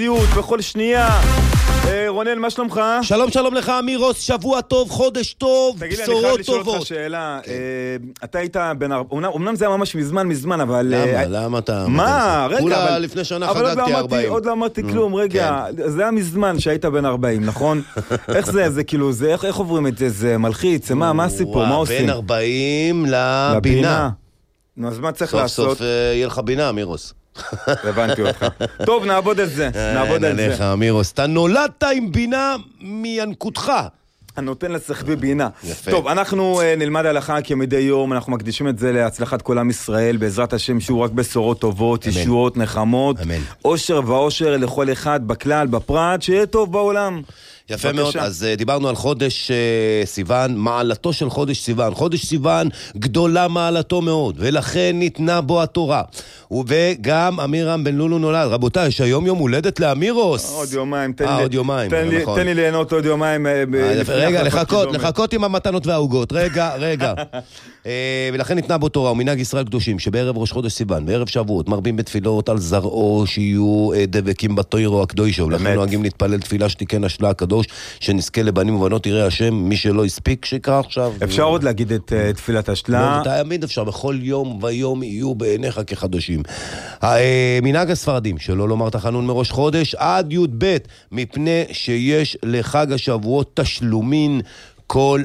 בכל שנייה. רונן, מה שלומך? שלום, שלום לך, אמירוס, שבוע טוב, חודש טוב, בשורות טובות. תגיד לי, אני חייב לשאול אותך שאלה. אתה היית אמנם זה היה ממש מזמן, אבל... למה אתה... מה? רגע, כולה לפני שנה חגגתי 40. עוד לא אמרתי כלום, רגע. זה היה מזמן שהיית בן 40, נכון? איך זה? זה כאילו, איך עוברים את זה? זה מלחיץ? מה הסיפור? מה עושים? בין 40 לבינה. אז מה צריך לעשות? סוף סוף יהיה לך בינה, אמירוס. הבנתי אותך. טוב, נעבוד על זה. נעבוד על זה. נלך, אמירוס. אתה נולדת עם בינה מינקותך. אני נותן לשחבי בינה. יפה. טוב, אנחנו נלמד הלכה כמדי יום, אנחנו מקדישים את זה להצלחת כל עם ישראל, בעזרת השם שהוא רק בשורות טובות, ישועות, נחמות, אושר ואושר לכל אחד, בכלל, בפרט, שיהיה טוב בעולם. יפה מאוד, אז דיברנו על חודש סיוון, מעלתו של חודש סיוון. חודש סיוון גדולה מעלתו מאוד, ולכן ניתנה בו התורה. וגם אמירם בן לולו נולד. רבותיי, יש היום יום הולדת לאמירוס. עוד יומיים, עוד יומיים, נכון. תן לי ליהנות עוד יומיים. רגע, לחכות עם המתנות והעוגות. רגע. ולכן ניתנה בו תורה, ומנהג ישראל קדושים, שבערב ראש חודש סיוון, בערב שבועות, מרבים בתפילות על זרעו, שיהיו דבקים בתוירו הקדושו. ולכן נוהגים להתפלל תפילה שתיקן השלה הקדוש, שנזכה לבנים ובנות יראה השם. מי שלא הספיק שיקרא עכשיו. אפשר עוד להגיד את תפילת השלה? תמיד אפשר, בכל יום ויום יהיו בעיניך כחדשים. מנהג הספרדים, שלא לומר תחנון מראש חודש עד י"ב, מפני שיש לחג השבועות תשלומין כל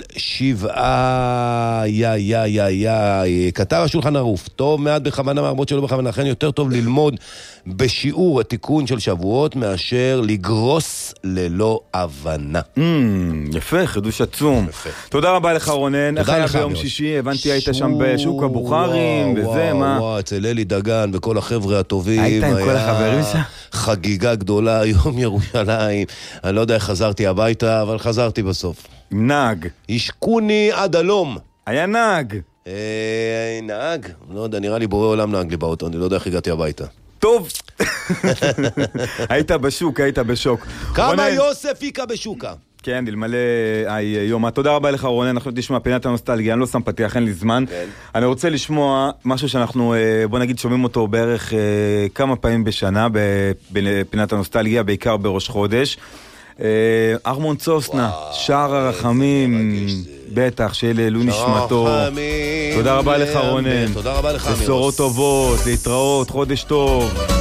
שבעה. כתב השולחן ערוך, טוב מעט בכוונה מהרבות שלא בכוונה, לכן יותר טוב ללמוד בשיעור התיקון של שבועות מאשר לגרוס ללא הבנה. יפה, חידוש עצום. תודה רבה לך רונן. איך היה ביום שישי? הבנתי היית שם בשוק הבוכרים וזה, מה? וואו, אצל אלי דגן וכל החבר'ה הטובים. היית עם כל החברים שם? חגיגה גדולה, יום ירושלים. אני לא יודע איך חזרתי הביתה, אבל חזרתי בסוף. עם נהג. השקוני עד הלום. היה נהג. נהג? לא יודע, נראה לי בורא עולם נהג לי באוטו, אני לא יודע איך הגעתי הביתה. טוב. היית בשוק, היית בשוק. כמה יוסף היקה בשוקה. כן, נלמלא יום. תודה רבה לך רונן, אנחנו נשמע פינת הנוסטלגיה, אני לא שם פתיח, אין לי זמן. אני רוצה לשמוע משהו שאנחנו, בוא נגיד, שומעים אותו בערך כמה פעמים בשנה, בפינת הנוסטלגיה, בעיקר בראש חודש. ארמון צוסנה, שער הרחמים, בטח, שאלו נשמתו. תודה רבה לך רונן. תודה רבה לך. בשורות טובות, להתראות, חודש טוב.